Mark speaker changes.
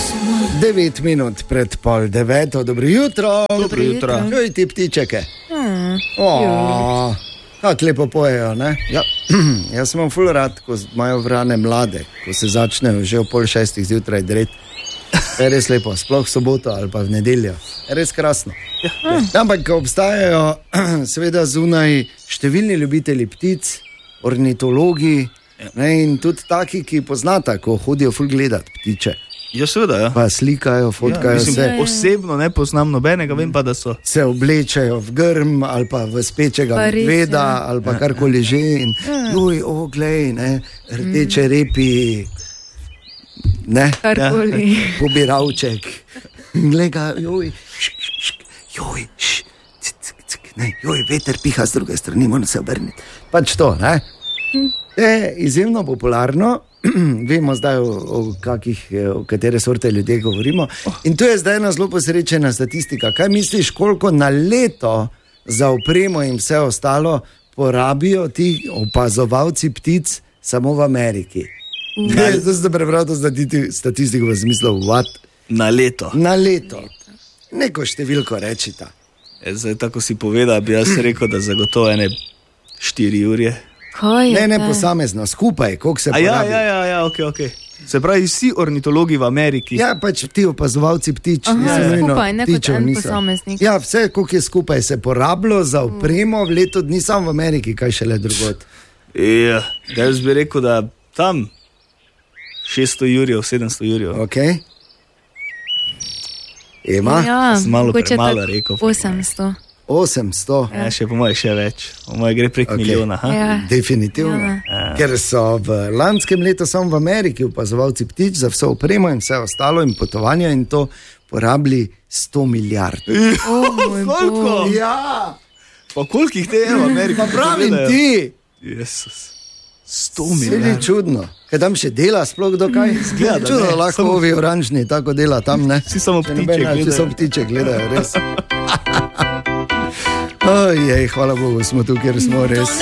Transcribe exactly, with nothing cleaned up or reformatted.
Speaker 1: Devet minut pred pol deveto, dobro jutro.
Speaker 2: Dobro jutro.
Speaker 1: Joj, ti ptičeke.
Speaker 2: Hmm.
Speaker 1: Oh, kako lepo pojejo, ne? Ja. Jaz sem ful rad, ko imajo vrane mlade, ko se začnejo že v pol šestih zjutraj dret. Je res lepo, sploh v soboto ali pa v nedeljo. Je res krasno. Ja. Ampak obstajajo seveda zunaj številni ljubitelji ptic, ornitologi, ne, in tudi taki, ki poznata, ko hodijo ful gledat ptiče.
Speaker 3: Ja, seveda, ja.
Speaker 1: Pa slikajo, fotkajo
Speaker 3: ja, mislim,
Speaker 1: se.
Speaker 3: Osebno ne poznam nobenega, vem pa, da so.
Speaker 1: Se oblečajo v grm ali pa v spečega medveda ali pa karkoli že. In, joj, o, glej, ne, rdeče repi, ne,
Speaker 2: karkoli.
Speaker 1: Pobiravček. Glej ga, joj, šk, šk, joj, šk, cik, cik, ne, joj, veter piha z druge strani, moram se obrniti. Pač to, ne. Je izjemno popularno. Vemo zdaj, o, o, kakih, o katere sorte ljudje govorimo. In tu je zdaj ena zelo posrečena statistika. Kaj misliš, koliko na leto za opremo in vse ostalo porabijo ti opazovalci ptic samo v Ameriki? Zdaj sem prebral to statistiko v smislu what?
Speaker 3: Na leto.
Speaker 1: Na leto. Neko številko rečita.
Speaker 3: E, zdaj, tako si povedal, bi jaz rekel, da zagotovo ene štiri urje.
Speaker 1: Ne, ne posamezno, skupaj, koliko se
Speaker 3: A
Speaker 1: porabi.
Speaker 3: ja, ja, ja, ja, ok, ok. Se pravi, vsi ornitologi v Ameriki.
Speaker 1: Ja, pač ti opazovalci ptič.
Speaker 2: Aha,
Speaker 1: niso nujno
Speaker 2: skupaj, ne kot
Speaker 1: ptičev,
Speaker 2: en
Speaker 1: niso.
Speaker 2: posameznik.
Speaker 1: Ja, vse, koliko je skupaj se porabilo za opremo v letu dni, samo v Ameriki, kaj šele drugod.
Speaker 3: Ja, da jaz bi rekel, da tam šeststo jurjev, sedemsto jurjev.
Speaker 1: Ok. Ema?
Speaker 2: Ja,
Speaker 3: Sem malo
Speaker 2: mogoče
Speaker 3: premalo
Speaker 2: tako
Speaker 3: rekel.
Speaker 2: osemsto.
Speaker 1: osemsto.
Speaker 3: Ja, še po moje še več. Po moje gre prek
Speaker 1: Ok.
Speaker 3: milijona. Ha?
Speaker 2: Ja.
Speaker 1: Definitivno.
Speaker 2: Ja.
Speaker 1: Ker so v lanskem letu samo v Ameriki opazovalci ptič za vso opremo in vse ostalo in potovanja in to porabili sto milijard.
Speaker 2: O, moj
Speaker 3: Koliko?
Speaker 2: Bog.
Speaker 1: Ja,
Speaker 3: Pa koliko jih te je v Ameriki?
Speaker 1: pa pravim
Speaker 3: Gledajo?
Speaker 1: ti.
Speaker 3: Jezus. sto
Speaker 1: Sedi
Speaker 3: milijard.
Speaker 1: čudno. Kaj tam še dela sploh dokaj?
Speaker 3: Izgleda, da
Speaker 1: Čudno,
Speaker 3: ne.
Speaker 1: lahko
Speaker 3: Samo-
Speaker 1: ovi oranžni tako dela tam, ne?
Speaker 3: Vsi samo
Speaker 1: Če
Speaker 3: ptiče
Speaker 1: nobena- Če
Speaker 3: gledajo.
Speaker 1: samo ptiče gledajo, res. Ojej, hvala Bogu, smo tu, kjer smo res.